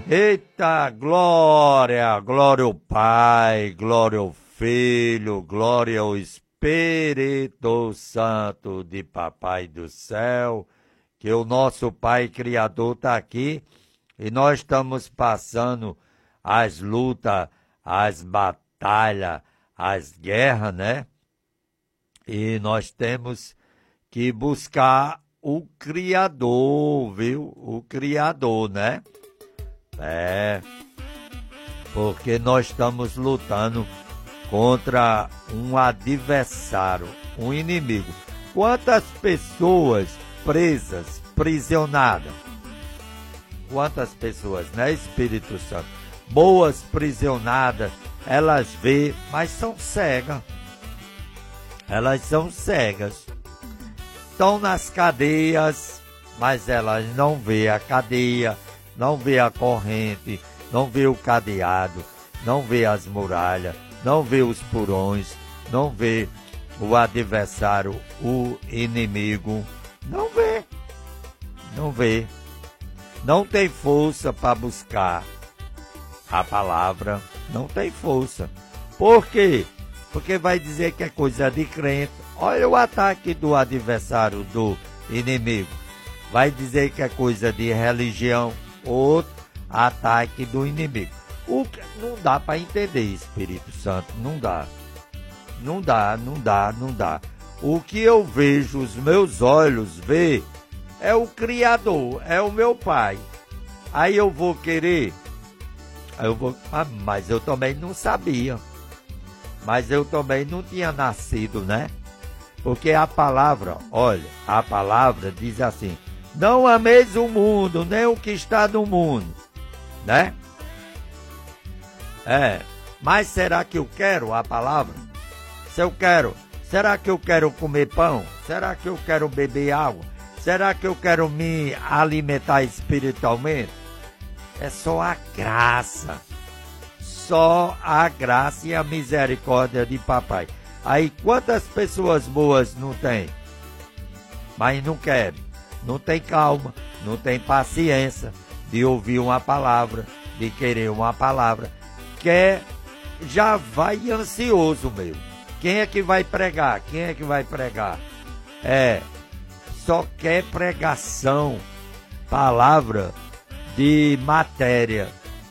Eita, glória, glória ao Pai, glória ao Filho, glória ao Espírito Santo de Papai do Céu, que o nosso Pai Criador está aqui e nós estamos passando as lutas, as batalhas, as guerras, né? E nós temos que buscar o Criador, viu? O Criador, né? Porque nós estamos lutando contra um adversário, um inimigo. Quantas pessoas presas, prisionadas? Quantas pessoas, né, Espírito Santo? Boas prisionadas, elas vê, mas são cegas. Elas são cegas. Estão nas cadeias, mas elas não vê a cadeia, não vê a corrente, não vê o cadeado, não vê as muralhas, não vê os porões, não vê o adversário, o inimigo. Não vê, não vê. Não tem força para buscar a palavra, não tem força. Por quê? Porque vai dizer que é coisa de crente. Olha o ataque do adversário, do inimigo. Vai dizer que é coisa de religião. Outro ataque do inimigo. O que não dá para entender, Espírito Santo, não dá. Não dá, não dá, não dá. O que eu vejo, os meus olhos vê, é o Criador, é o meu Pai. Aí eu vou querer, mas eu também não sabia. Mas eu também não tinha nascido, né? Porque a palavra, olha, a palavra diz assim: não ameis o mundo, nem o que está no mundo, né? Mas será que eu quero a palavra? Se eu quero, será que eu quero comer pão? Será que eu quero beber água? Será que eu quero me alimentar espiritualmente? É só a graça. Só a graça e a misericórdia de papai. Aí quantas pessoas boas não tem? Mas não querem. Não tem calma, não tem paciência de ouvir uma palavra, de querer uma palavra. Quer, já vai ansioso mesmo. Quem é que vai pregar? Quem é que vai pregar? Só quer pregação, palavra de matéria.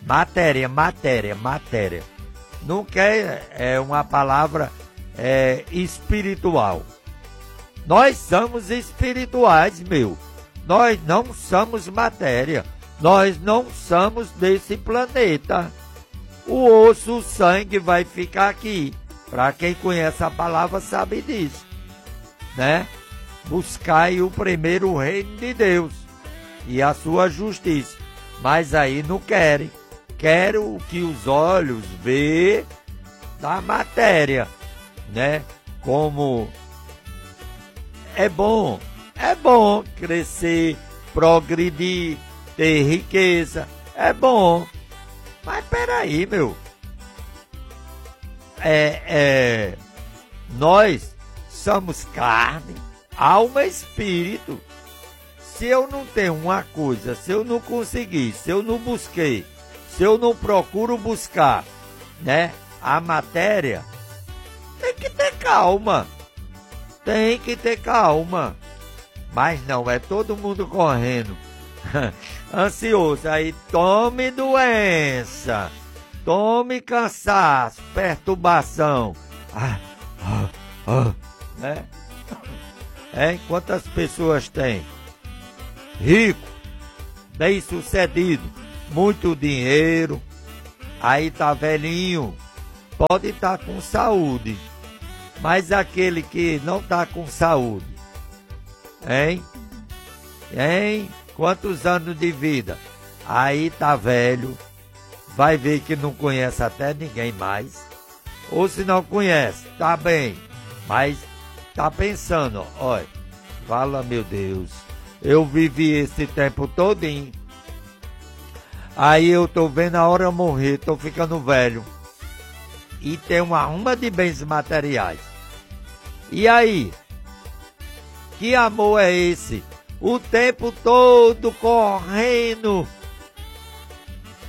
Matéria. Não quer uma palavra espiritual. Nós somos espirituais, meu. Nós não somos matéria. Nós não somos desse planeta. O osso, o sangue vai ficar aqui. Para quem conhece a palavra sabe disso, né? Buscai o primeiro reino de Deus e a sua justiça. Mas aí não querem. Querem o que os olhos vê da matéria, né? Como é bom crescer, progredir, ter riqueza, é bom. Mas peraí, meu. Nós somos carne, alma e espírito. Se eu não tenho uma coisa, se eu não conseguir, se eu não busquei, se eu não procuro buscar, né, a matéria, tem que ter calma. Tem que ter calma. Mas não, é todo mundo correndo. Ansioso. Aí tome doença. Tome cansaço, perturbação. Né? Quantas pessoas tem? Rico, bem-sucedido, muito dinheiro, aí tá velhinho, pode estar com saúde, mas aquele que não tá com saúde, quantos anos de vida? Aí tá velho, vai ver que não conhece até ninguém mais, ou se não conhece, tá bem, mas tá pensando, olha, fala, meu Deus, eu vivi esse tempo todinho, aí eu tô vendo a hora morrer, tô ficando velho, e tem uma arruma de bens materiais, e aí, que amor é esse? O tempo todo correndo,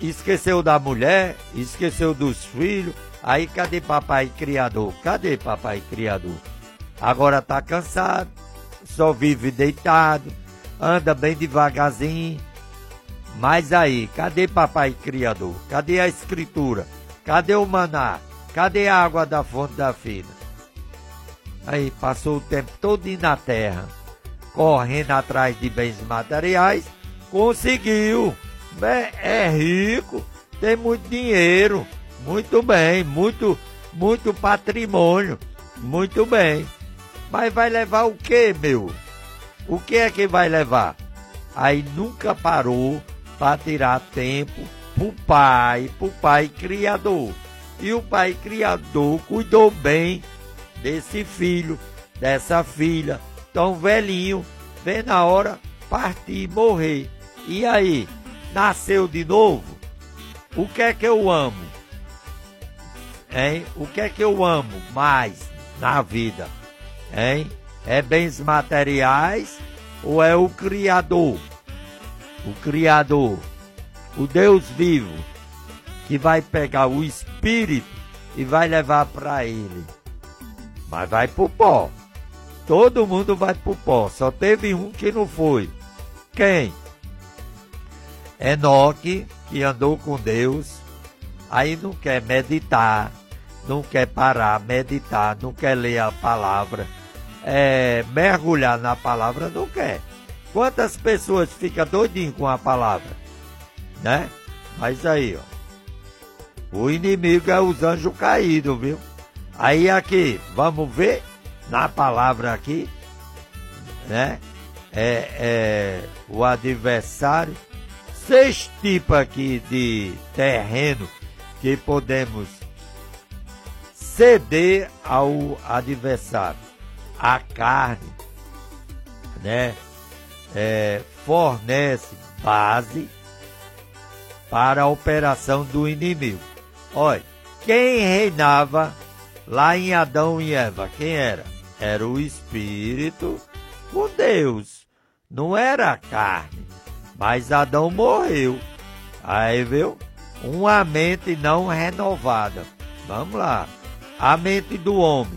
esqueceu da mulher, esqueceu dos filhos. Aí cadê papai criador? Cadê papai criador? Agora tá cansado, só vive deitado, anda bem devagarzinho. Mas aí, cadê papai criador? Cadê a escritura? Cadê o maná? Cadê a água da fonte da vida? Aí passou o tempo todo na terra, correndo atrás de bens materiais, conseguiu. É rico, tem muito dinheiro, muito bem, muito patrimônio, muito bem. Mas vai levar o quê, meu? O que é que vai levar? Aí nunca parou para tirar tempo pro pai criador. E o pai criador cuidou bem desse filho, dessa filha, tão velhinho, vem na hora partir, morrer. E aí, nasceu de novo? O que é que eu amo? Hein? O que é que eu amo mais na vida? Hein? É bens materiais ou é o Criador? O Criador, o Deus vivo, que vai pegar o Espírito e vai levar para ele. Mas vai pro pó. Todo mundo vai pro pó. Só teve um que não foi. Quem? Enoque, que andou com Deus, aí não quer meditar, não quer parar, meditar, não quer ler a palavra, mergulhar na palavra, não quer. Quantas pessoas ficam doidinhas com a palavra, né? Mas aí, ó, o inimigo é os anjos caídos, viu? Aí aqui, vamos ver na palavra aqui, né? O adversário, 6 tipos aqui de terreno que podemos ceder ao adversário. A carne, né? Fornece base para a operação do inimigo. Olha, quem reinava lá em Adão e Eva, quem era? Era o Espírito com Deus, não era a carne. Mas Adão morreu. Aí, viu? Uma mente não renovada. Vamos lá. A mente do homem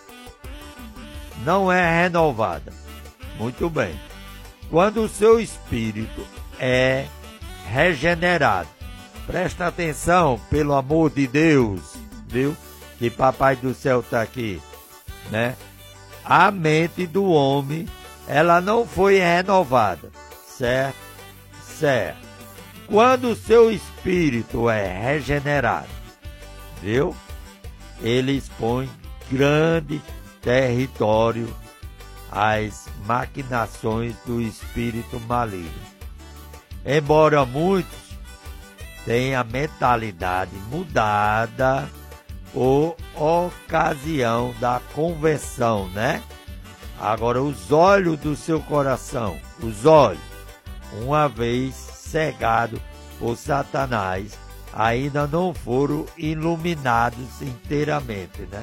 não é renovada. Muito bem. Quando o seu espírito é regenerado. Presta atenção, pelo amor de Deus, viu? Que Papai do Céu está aqui, né? A mente do homem, ela não foi renovada, certo? Certo. Quando o seu espírito é regenerado, viu? Ele expõe grande território às maquinações do espírito maligno. Embora muitos tenham a mentalidade mudada por ocasião da conversão, né? Agora, os olhos do seu coração, os olhos, uma vez cegados por Satanás, ainda não foram iluminados inteiramente, né?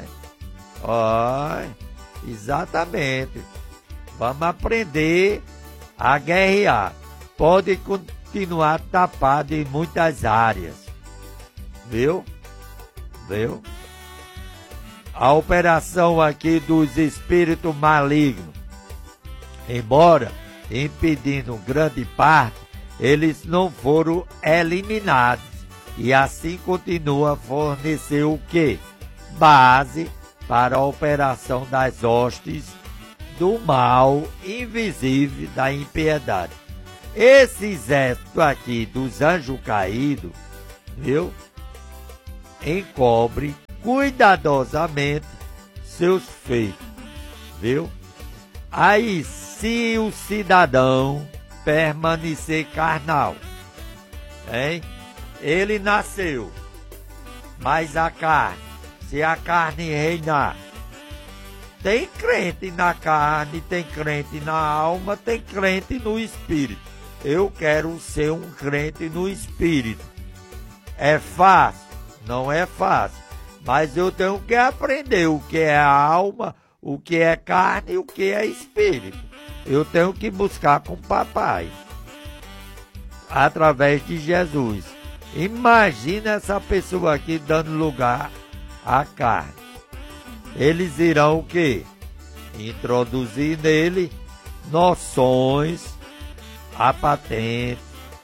Exatamente. Vamos aprender a guerrear. Pode continuar tapado em muitas áreas. Viu? Viu? A operação aqui dos espíritos malignos, embora impedindo grande parte, eles não foram eliminados. E assim continua a fornecer o quê? Base para a operação das hostes do mal invisível da impiedade. Esse exército aqui dos anjos caídos, viu? Encobre cuidadosamente seus feitos, viu? Aí, se o cidadão permanecer carnal, hein? Ele nasceu, mas a carne, se a carne reinar, tem crente na carne, tem crente na alma, tem crente no espírito. Eu quero ser um crente no espírito. É fácil? Não é fácil. Mas eu tenho que aprender o que é a alma, o que é carne e o que é espírito. Eu tenho que buscar com o papai, através de Jesus. Imagina essa pessoa aqui dando lugar à carne. Eles irão o quê? Introduzir nele noções, a patente,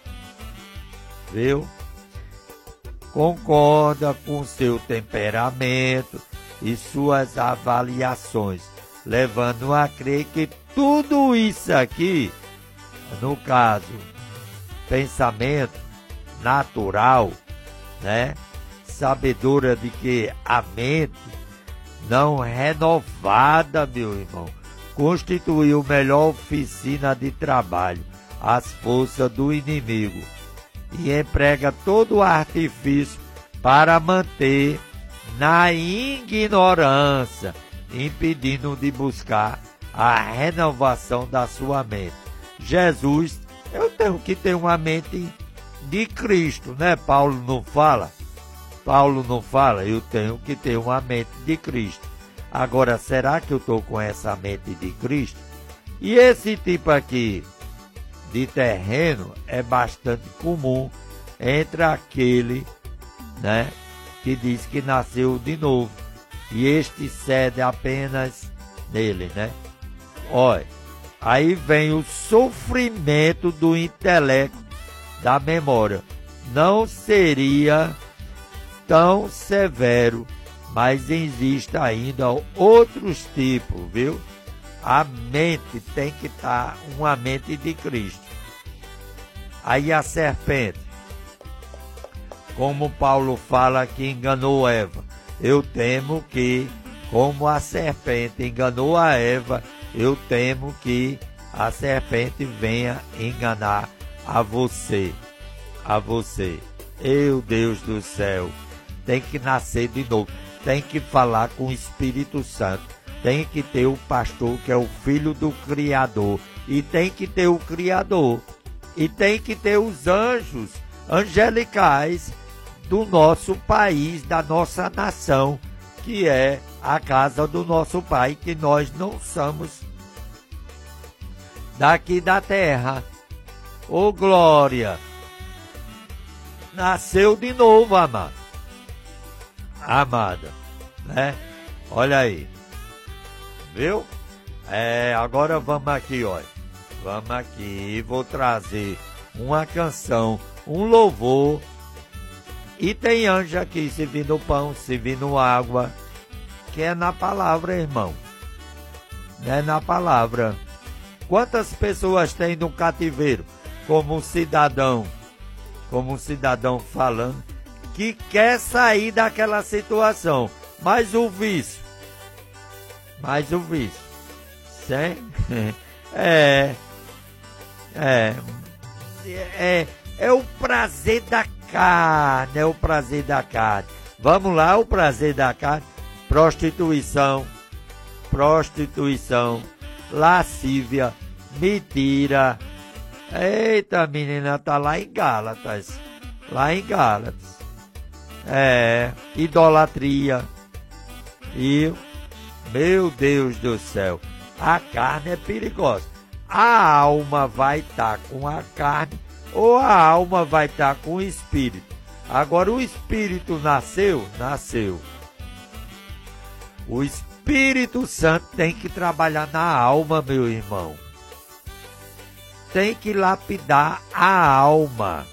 viu? Concorda com seu temperamento e suas avaliações, levando a crer que tudo isso aqui, no caso, pensamento natural, né? Sabedora de que a mente não renovada, meu irmão, constituiu melhor oficina de trabalho, as forças do inimigo, e emprega todo o artifício para manter na ignorância, impedindo de buscar a renovação da sua mente. Jesus, eu tenho que ter uma mente de Cristo, né? Paulo não fala, eu tenho que ter uma mente de Cristo. Agora, será que eu estou com essa mente de Cristo? E esse tipo aqui de terreno é bastante comum entre aquele, né, que diz que nasceu de novo, e este cede apenas nele, né? Olha, aí vem o sofrimento do intelecto, da memória. Não seria tão severo, mas existe ainda outros tipos, viu? A mente tem que estar uma mente de Cristo. Aí a serpente, como Paulo fala que enganou Eva, eu temo que, como a serpente enganou a Eva, eu temo que a serpente venha enganar a você. Eu, Deus do céu, tem que nascer de novo, tem que falar com o Espírito Santo, tem que ter o pastor que é o filho do Criador, e tem que ter o Criador, e tem que ter os anjos angelicais do nosso país, da nossa nação, que é a casa do nosso Pai, que nós não somos daqui da terra. Ô glória! Nasceu de novo, amado. Amada, né? Olha aí. Viu? Agora vamos aqui, olha. Vamos aqui, vou trazer uma canção, um louvor. E tem anjo aqui servindo pão, servindo água, que é na palavra, irmão. É na palavra. Quantas pessoas tem no cativeiro, como um cidadão falando, que quer sair daquela situação, mas o vício, sim? É o prazer da carne, Vamos lá, o prazer da carne, prostituição, lascívia, mentira. Eita, menina, tá lá em Gálatas. Idolatria. E, meu Deus do céu, a carne é perigosa. A alma vai estar com a carne ou a alma vai estar com o espírito. Agora o espírito nasceu. O Espírito Santo tem que trabalhar na alma, meu irmão. Tem que lapidar a alma.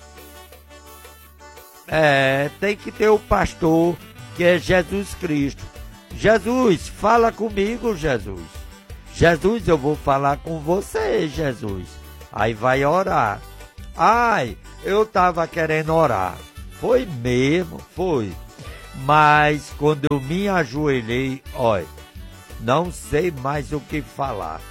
Tem que ter o pastor, que é Jesus Cristo. Jesus, fala comigo, Jesus. Jesus, eu vou falar com você, Jesus. Aí vai orar. Ai, eu estava querendo orar. Foi mesmo, foi. Mas quando eu me ajoelhei, olha, não sei mais o que falar.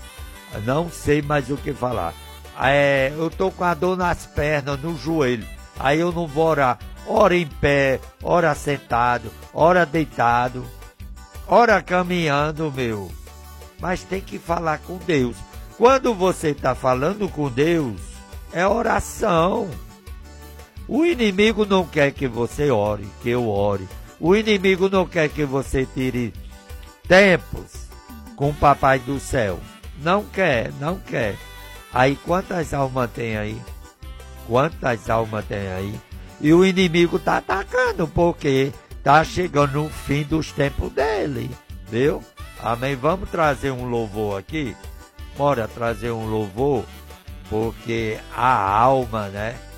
Eu tô com a dor nas pernas, no joelho. Aí eu não vou orar. Ora em pé, ora sentado, ora deitado, ora caminhando, meu. Mas tem que falar com Deus. Quando você está falando com Deus, é oração. O inimigo não quer que você ore, que eu ore. O inimigo não quer que você tire tempos com o Papai do Céu. Não quer. Aí quantas almas tem aí? E o inimigo está atacando, porque está chegando no fim dos tempos dele, viu? Amém? Vamos trazer um louvor aqui? Bora trazer um louvor, porque a alma,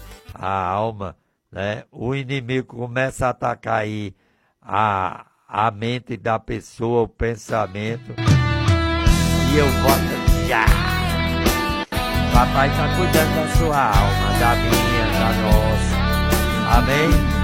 né? O inimigo começa a atacar aí a mente da pessoa, o pensamento. E eu volto já. Papai está cuidando da sua alma, da minha, da nossa. Amém?